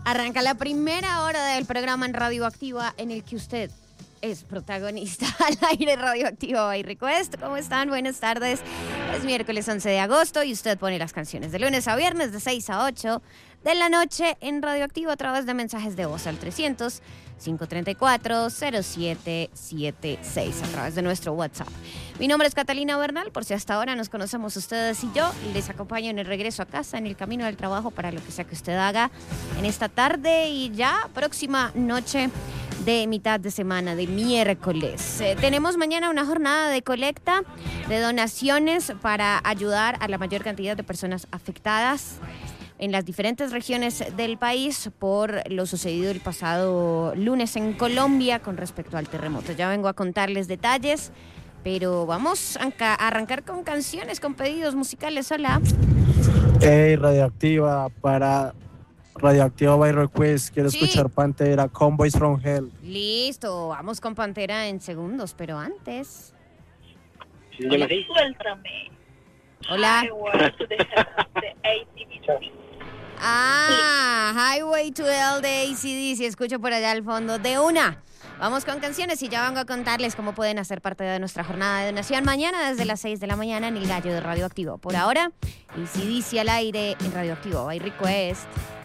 Arranca la primera hora del programa en Radioactiva en el que usted es protagonista. Al aire Radioactiva by Request. ¿Cómo están? Buenas tardes. Es miércoles 11 de agosto y usted pone las canciones de lunes a viernes de 6 a 8 de la noche en Radioactiva a través de mensajes de voz al 300-534-0776 a través de nuestro WhatsApp. Mi nombre es Catalina Bernal, por si hasta ahora nos conocemos ustedes y yo. Les acompaño en el regreso a casa, en el camino del trabajo, para lo que sea que usted haga en esta tarde y ya próxima noche de mitad de semana, de miércoles. Tenemos mañana una jornada de colecta de donaciones para ayudar a la mayor cantidad de personas afectadas en las diferentes regiones del país por lo sucedido el pasado lunes en Colombia con respecto al terremoto. Ya vengo a contarles detalles, pero vamos a arrancar con canciones, con pedidos musicales. Hola. Hey, Radioactiva, para Radioactiva by Request, quiero escuchar Pantera, Convoys from Hell. Listo, vamos con Pantera en segundos, pero antes... Suéltame. Hola. Highway to the Hell de AC/DC. Highway to Hell de AC/DC, escucho por allá al fondo. De una, vamos con canciones y ya vengo a contarles cómo pueden hacer parte de nuestra jornada de donación mañana desde las 6 de la mañana en el Gallo de Radioactivo. Por ahora, AC/DC al aire en Radioactivo by Request.